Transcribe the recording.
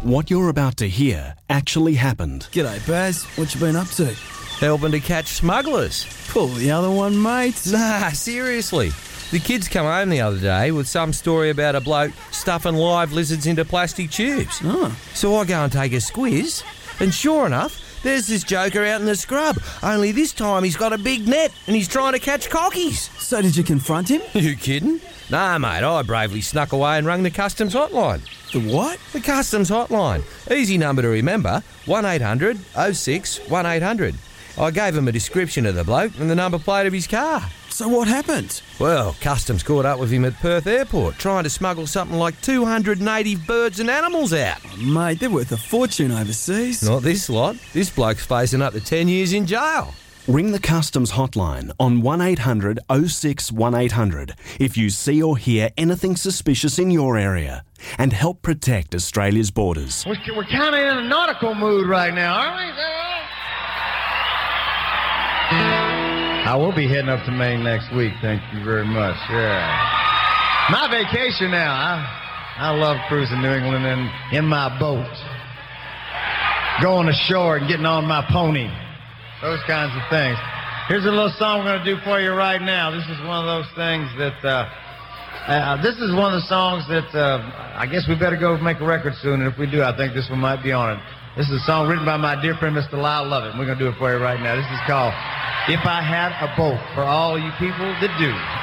What you're about to hear actually happened. G'day, Baz. What you been up to? Helping to catch smugglers. Pull the other one, mate. Nah, seriously. The kids come home the other day with some story about a bloke stuffing live lizards into plastic tubes. Oh. So I go and take a squiz, and sure enough, there's this joker out in the scrub. Only this time he's got a big net and he's trying to catch cockies. So did you confront him? You kidding? Nah, mate, I bravely snuck away and rung the customs hotline. The what? The customs hotline. Easy number to remember, 1800 06 1800. I gave him a description of the bloke and the number plate of his car. So what happened? Well, customs caught up with him at Perth Airport, trying to smuggle something like 200 native birds and animals out. Oh, mate, they're worth a fortune overseas. Not this lot. This bloke's facing up to 10 years in jail. Ring the customs hotline on 1800 06 1800 if you see or hear anything suspicious in your area and help protect Australia's borders. We're kind of in a nautical mood right now, aren't we? I will be heading up to Maine next week. Thank you very much. Yeah. My vacation now. I love cruising New England in my boat. Going ashore and getting on my pony. Those kinds of things. Here's a little song we're going to do for you right now. This is one of those things that, this is one of the songs that, I guess we better go make a record soon, and if we do, I think this one might be on it. This is a song written by my dear friend, Mr. Lyle Lovett, and we're going to do it for you right now. This is called If I Had a Boat, for all you people that do.